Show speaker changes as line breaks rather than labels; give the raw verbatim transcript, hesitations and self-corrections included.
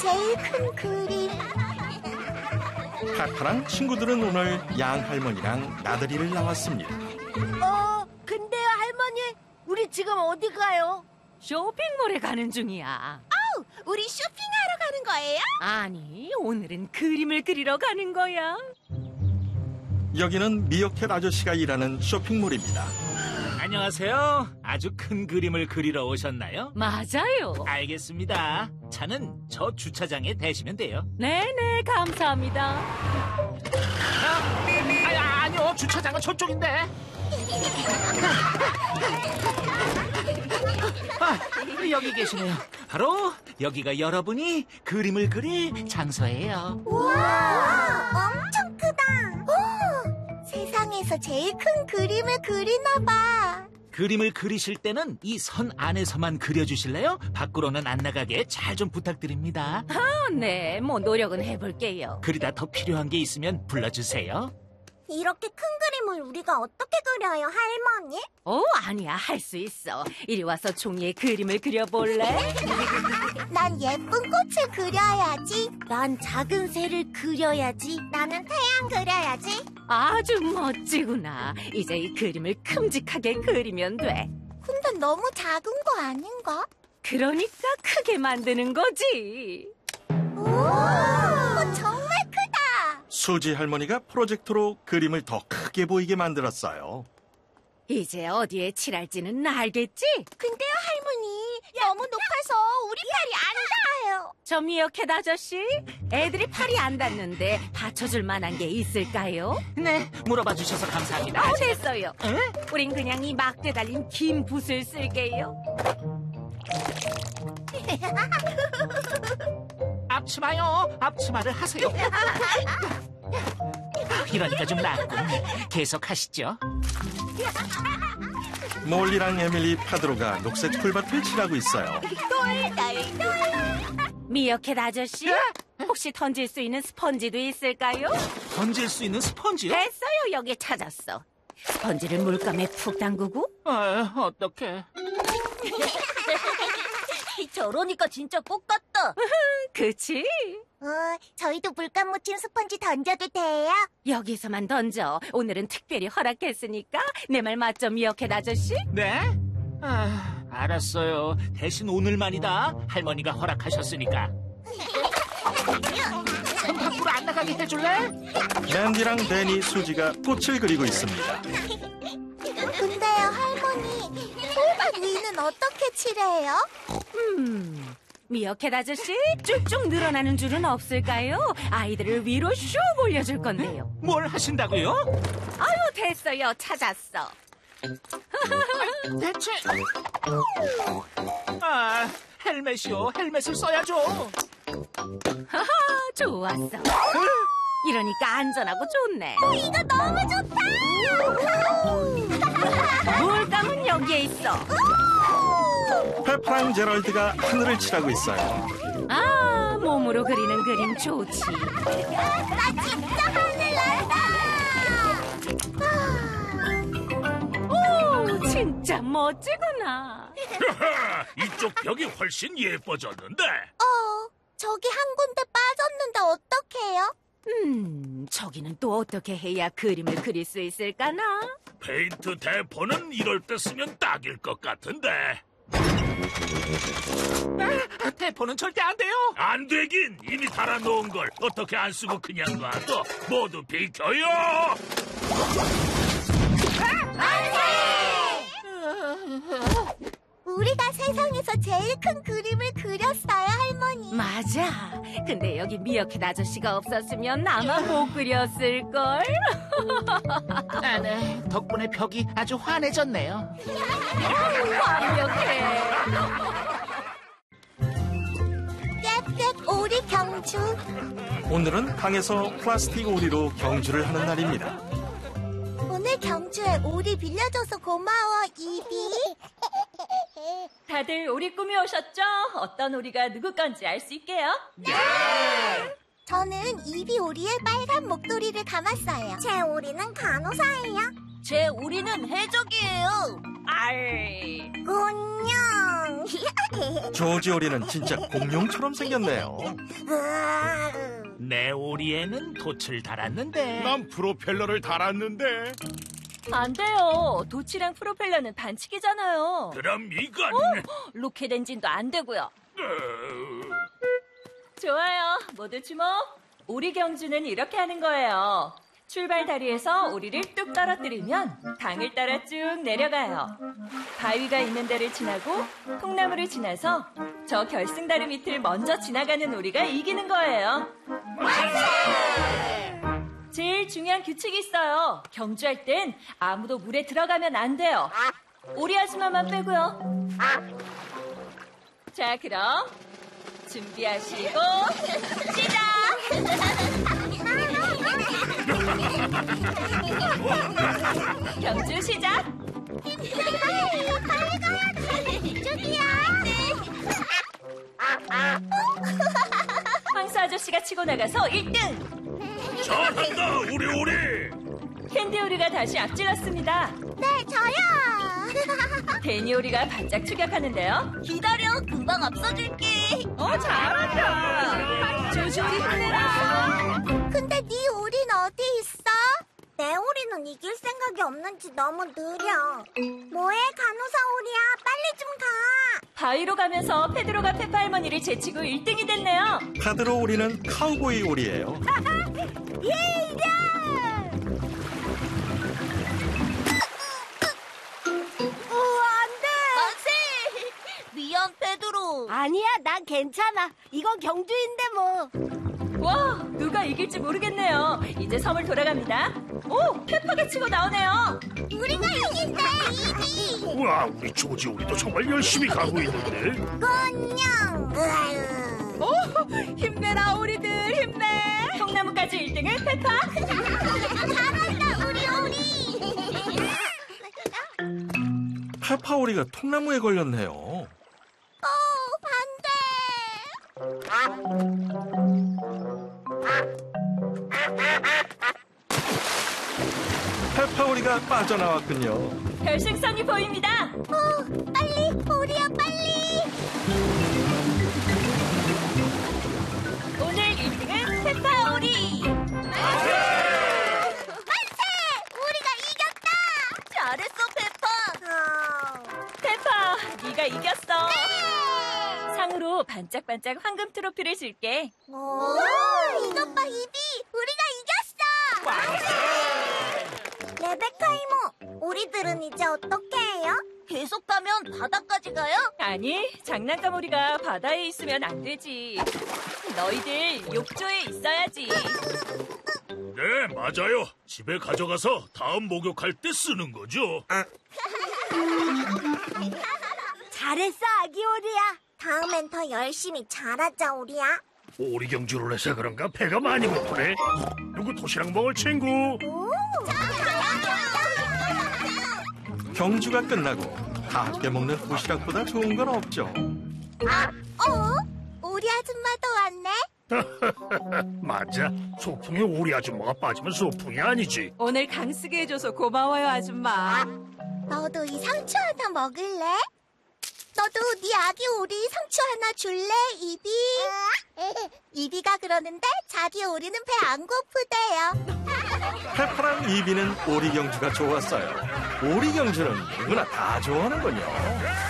제일 큰 그림.
카카랑 친구들은 오늘 양 할머니랑 나들이를 나왔습니다.
어, 근데요 할머니, 우리 지금 어디 가요?
쇼핑몰에 가는 중이야.
아우, 우리 쇼핑하러 가는 거예요?
아니, 오늘은 그림을 그리러 가는 거야.
여기는 미어캣 아저씨가 일하는 쇼핑몰입니다.
안녕하세요. 아주 큰 그림을 그리러 오셨나요?
맞아요.
알겠습니다. 차는 저 주차장에 대시면 돼요.
네네, 감사합니다.
아, 아니, 아니요. 주차장은 저쪽인데. 아, 여기 계시네요. 바로 여기가 여러분이 그림을 그릴 장소예요.
우와, 엄청 크다. 오, 세상에서 제일 큰 그림을 그리나 봐.
그림을 그리실 때는 이 선 안에서만 그려주실래요? 밖으로는 안 나가게 잘 좀 부탁드립니다.
아, 네, 뭐 노력은 해볼게요.
그리다 더 필요한 게 있으면 불러주세요.
이렇게 큰 그림을 우리가 어떻게 그려요, 할머니?
오, 아니야, 할 수 있어. 이리 와서 종이에 그림을 그려볼래?
난 예쁜 꽃을 그려야지. 난 작은 새를 그려야지. 나는 태양 그려야지.
아주 멋지구나. 이제 이 그림을 큼직하게 그리면 돼.
근데 너무 작은 거 아닌가?
그러니까 크게 만드는 거지.
오, 정말 크다.
수지 할머니가 프로젝터로 그림을 더 크게 보이게 만들었어요.
이제 어디에 칠할지는 알겠지?
근데요, 할머니, 너무 높아서 우리 팔이 안 닿아요.
저 미어캣 아저씨, 애들이 팔이 안 닿는데 받쳐줄 만한 게 있을까요?
네, 물어봐 주셔서 감사합니다.
어, 됐어요.
에?
우린 그냥 이 막대 달린 긴 붓을 쓸게요.
앞치마요. 앞치마를 하세요. 이러니까 좀 낫군. 계속 하시죠.
몰리랑 에밀리 파드로가 녹색 풀밭을 칠하고 있어요.
미어캣 아저씨, 혹시 던질 수 있는 스펀지도 있을까요?
던질 수 있는 스펀지요?
됐어요, 여기 찾았어. 스펀지를 물감에 푹 담그고.
아, 어떡해.
저러니까 진짜 꽃 같다.
그치?
어, 저희도 물감 묻힌 스펀지 던져도 돼요?
여기서만 던져. 오늘은 특별히 허락했으니까. 내 말 맞죠, 미어캣 아저씨?
네? 아, 알았어요. 대신 오늘만이다. 할머니가 허락하셨으니까. 그럼 밖으로 안 나가게 해줄래?
맨디랑 데니, 수지가 꽃을 그리고 있습니다.
근데요, 할머니, 풀밭 위는 어떻게 칠해요?
음, 미어캣 아저씨, 쭉쭉 늘어나는 줄은 없을까요? 아이들을 위로 슉 올려줄 건데요.
뭘 하신다고요?
아유, 됐어요. 찾았어.
대체... 아, 헬멧이요. 헬멧을 써야죠.
하하, 좋았어. 이러니까 안전하고 좋네.
이거 너무 좋다!
물감은 여기에 있어.
페퍼랑 제럴드가 하늘을 칠하고 있어요.
아, 몸으로 그리는 그림 좋지.
나 진짜 하늘 날다!
오, 진짜 멋지구나.
이쪽 벽이 훨씬 예뻐졌는데.
어, 저기 한 군데 빠졌는데 어떡해요?
음, 저기는 또 어떻게 해야 그림을 그릴 수 있을까나?
페인트 대포는 이럴 때 쓰면 딱일 것 같은데.
아, 대포는 절대 안 돼요.
안 되긴. 이미 달아놓은 걸 어떻게 안 쓰고 그냥 놔둬. 모두 비켜요.
우리가 세상에서 제일 큰 그림을 그렸어요, 할머니.
맞아. 근데 여기 미어캣 아저씨가 없었으면 아마 못 그렸을걸.
아, 네. 덕분에 벽이 아주 환해졌네요.
완벽해.
꽥꽥 오리 경주.
오늘은 강에서 플라스틱 오리로 경주를 하는 날입니다.
오늘 경주에 오리 빌려줘서 고마워, 이비.
다들 오리 꾸며오셨죠? 어떤 오리가 누구 건지 알 수 있게요?
네! 저는 이비 오리의 빨간 목도리를 감았어요. 제 오리는 간호사예요. 제 오리는 해적이에요.
알.
공룡.
조지 오리는 진짜 공룡처럼 생겼네요.
내 오리에는 돛을 달았는데.
난 프로펠러를 달았는데.
안 돼요. 도치랑 프로펠러는 반칙이잖아요.
그럼 이건
로켓 엔진도 안 되고요. 좋아요. 모두 주목. 오리 경주는 이렇게 하는 거예요. 출발 다리에서 오리를 뚝 떨어뜨리면 강을 따라 쭉 내려가요. 바위가 있는 데를 지나고 통나무를 지나서 저 결승다리 밑을 먼저 지나가는 오리가 이기는 거예요. 제일 중요한 규칙이 있어요. 경주할 땐 아무도 물에 들어가면 안 돼요. 오리 아줌마만 빼고요. 자, 그럼 준비하시고 시작! 경주 시작!
빨리 가야 돼. 이쪽이야.
황사 아저씨가 치고 나가서 일 등!
잘한다 우리 오리.
캔디 오리가 다시 앞질렀습니다.
네, 저요.
데니 오리가 바짝 추격하는데요.
기다려, 금방 앞서줄게.
어, 잘한다! 조지 오리 힘내라!
근데 네 오리는 어디 있어? 내 오리는 이길 생각이 없는지 너무 느려. 뭐해, 간호사 오리야? 빨리 좀 가.
바위로 가면서 페드로가 페파 할머니를 제치고 일 등이 됐네요.
카드로 오리는 카우보이 오리예요.
예이야! 우와, 안 돼! 만세! 미안, 페드로. 아니야, 난 괜찮아. 이건 경주인데 뭐.
와, 누가 이길지 모르겠네요. 이제 섬을 돌아갑니다. 오, 페파가 치고 나오네요.
우리가 이긴다, 이기!
와 우리 조지 오리도 정말 열심히 가고 있는데.
건녕!
오, 힘내라, 오리들, 힘내! 통나무까지 일 등은 페파.
잘한다, 우리 오리!
페파 오리가 통나무에 걸렸네요.
어, 반대!
페파 오리가 빠져나왔군요.
결승선이 보입니다.
어, 빨리, 오리야, 빨리!
오늘 일 등은 페파 오리.
만세! 우리가 이겼다! 잘했어, 페파!
페파, 네가 이겼어.
네!
상으로 반짝반짝 황금 트로피를 줄게.
오, 이것 봐, 이비! 우리가 이겼어! 레베카 이모, 우리들은 이제 어떻게 해요? 계속 가면 바다까지 가요?
아니, 장난감 오리가 바다에 있으면 안 되지. 너희들 욕조에 있어야지.
네 맞아요. 집에 가져가서 다음 목욕할 때 쓰는 거죠.
잘했어, 아기 오리야. 다음엔 더 열심히 잘하자, 오리야.
오리 경주를 해서 그런가 배가 많이 고프네. 누구 도시락 먹을 친구?
오!
경주가 끝나고 다 함께 먹는 도시락보다 좋은 건 없죠.
어? 오리 아줌마도 왔네?
맞아. 소풍에 오리 아줌마가 빠지면 소풍이 아니지.
오늘 강 쓰게 해줘서 고마워요, 아줌마.
너도 이 상추 하나 먹을래? 너도 네 아기 오리 상추 하나 줄래, 이비? 이비가 그러는데 자기 오리는 배 안 고프대요.
페파랑 이비는 오리 경주가 좋았어요. 오리 경주는 누구나 다 좋아하는군요.